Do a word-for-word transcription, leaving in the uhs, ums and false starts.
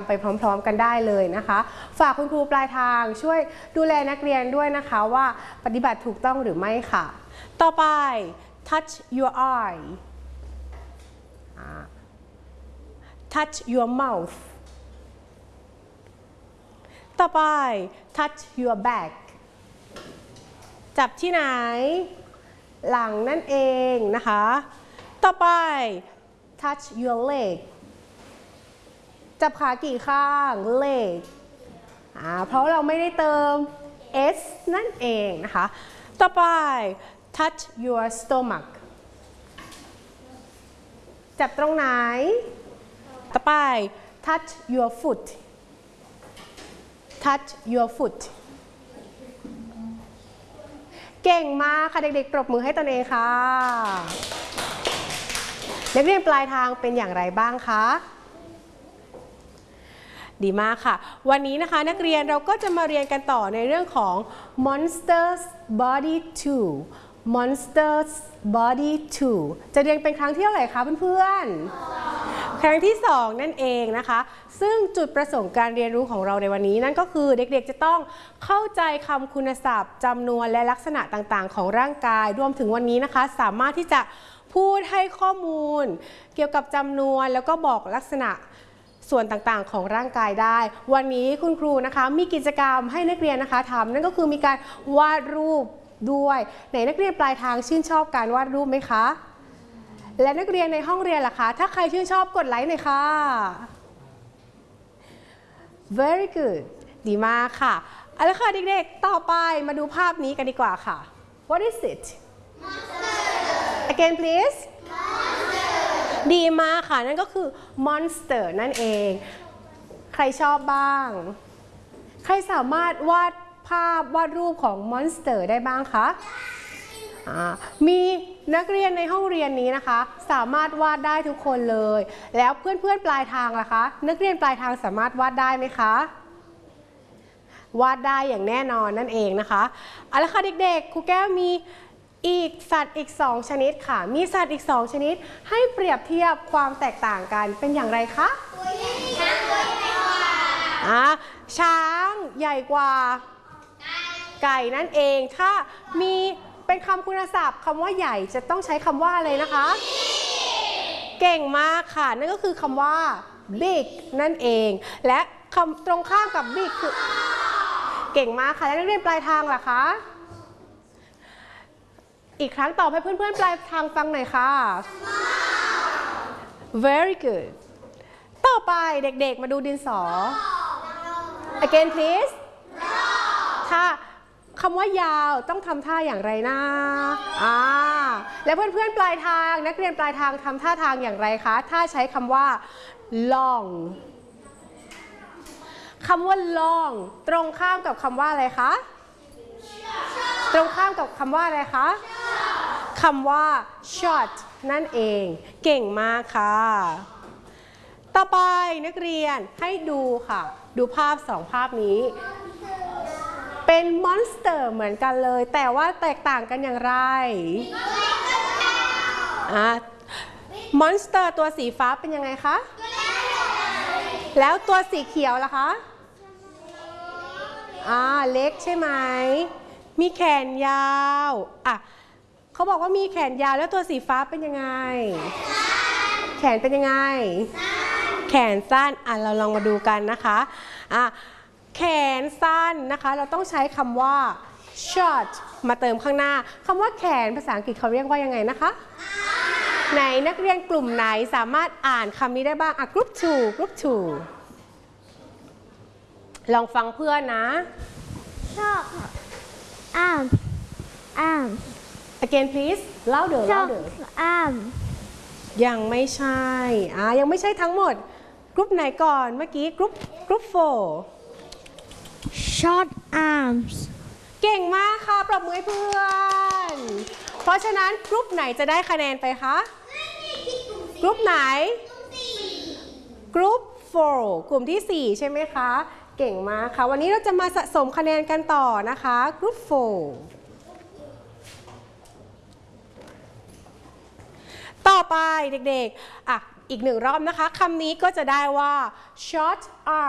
ไปพร้อมๆกันได้เลยนะคะฝากคุณครูปลายทางช่วยดูแลนักเรียนด้วยนะคะว่าปฏิบัติถูกต้องหรือไม่ค่ะต่อไป touch your eye touch your mouth ต่อไป touch your back จับที่ไหนหลังนั่นเองนะคะต่อไป touch your leg จับขากี่ข้าง leg อ่าเพราะเราไม่ได้เติม s นั่นเองนะคะต่อไป touch your stomach จับตรงไหนต่อไป touch your foot touch your foot เก่งมากค่ะเด็กๆปรบมือให้ตนเองค่ะนักเรียนปลายทางเป็นอย่างไรบ้างคะดีมากค่ะวันนี้นะคะนักเรียนเราก็จะมาเรียนกันต่อในเรื่องของ Monsters Body ทู Monsters Body ทู จะเรียนเป็นครั้งที่เท่าไหร่คะเพื่อนๆครั้งที่สองนั่นเองนะคะซึ่งจุดประสงค์การเรียนรู้ของเราในวันนี้นั่นก็คือเด็กๆจะต้องเข้าใจคำคุณศัพท์จำนวนและลักษณะต่างๆของร่างกายรวมถึงวันนี้นะคะสามารถที่จะพูดให้ข้อมูลเกี่ยวกับจำนวนแล้วก็บอกลักษณะส่วนต่างๆของร่างกายได้วันนี้คุณครูนะคะมีกิจกรรมให้นักเรียนนะคะทำนั่นก็คือมีการวาดรูปด้วยไหนนักเรียนปลายทางชื่นชอบการวาดรูปไหมคะและนักเรียนในห้องเรียนล่ะคะถ้าใครชื่นชอบกดไลค์หน่อยค่ะ very good ดีมากค่ะเอาละค่ะเด็กๆต่อไปมาดูภาพนี้กันดีกว่าค่ะ what is it Monster. again please Monster. ดีมากค่ะนั่นก็คือ monster นั่นเองใครชอบบ้างใครสามารถวาดภาพวาดรูปของ monster ได้บ้างคะมีนักเรียนในห้องเรียนนี้นะคะสามารถวาดได้ทุกคนเลยแล้วเพื่อนๆปลายทางล่ะคะนักเรียนปลายทางสามารถวาดได้ไหมคะวาดได้อย่างแน่นอนนั่นเองนะคะเอาละค่ะเด็กๆครูแก้วมีอีกสัตว์อีกสองชนิดค่ะมีสัตว์อีกสองชนิดให้เปรียบเทียบความแตกต่างกันเป็นอย่างไรคะช้างตัวใหญ่กว่าอ่าช้างใหญ่กว่าไก่นั่นเองถ้ามีเป็นคำคุณศัพท์คำว่าใหญ่จะต้องใช้คำว่าอะไรนะคะเก่งมากค่ะนั่นก็คือคำว่า big นั่นเองและคำตรงข้ามกับ big คือเก่งมากค่ะและนักเรียนปลายทางล่ะคะอีกครั้งตอบให้เพื่อนๆปลายทางฟังหน่อยค่ะ very good ต่อไปเด็กๆมาดูดินสอ again please ถ้าคำว่ายาวต้องทำท่าอย่างไรนะอ่าและเพื่อนๆปลายทางนักเรียนปลายทางทำท่าทางอย่างไรคะถ้าใช้คำว่า long คำว่า long ตรงข้ามกับคำว่าอะไรคะตรงข้ามกับคำว่าอะไรคะคำว่า short นั่นเองเก่งมากค่ะต่อไปนักเรียนให้ดูค่ะดูภาพสองภาพนี้เป็นมอนสเตอร์เหมือนกันเลยแต่ว่าแตกต่างกันอย่างไรอ่ามอนสเตอร์ตัวสีฟ้าเป็นยังไงคะแล้วตัวสีเขียวล่ะคะอ่าเล็กใช่ไหมมีแขนยาวอ่ะเขาบอกว่ามีแขนยาวแล้วตัวสีฟ้าเป็นยังไงแขนเป็นยังไงแขนสั้นอ่ะเราลองมาดูกันนะคะอ่ะแขนสั้นนะคะเราต้องใช้คำว่า short มาเติมข้างหน้าคำว่าแขนภาษาอังกฤษเขาเรียกว่ายังไงนะคะไหนนักเรียนกลุ่มไหนสามารถอ่านคำนี้ได้บ้างอ่ะ group two group two ลองฟังเพื่อนนะชอบ arms arms again please louder louder arms ยังไม่ใช่อ่ะยังไม่ใช่ทั้งหมดกรุ๊ปไหนก่อนเมื่อกี้กรุ๊ปกรุ๊ป four short arms เก่งมากค่ะปรบมือให้เพื่อนเพราะฉะนั้นกรุ๊ปไหนจะได้คะแนนไปคะกรุ๊ปไหนกรุ๊ป four กลุ่มที่สี่ใช่ไหมคะเก่งมากค่ะวันนี้เราจะมาสะสมคะแนนกันต่อนะคะกรุ๊ป four ต่อไปเด็กๆอ่ะอีกหนึ่งรอบนะคะคำนี้ก็จะได้ว่า short arm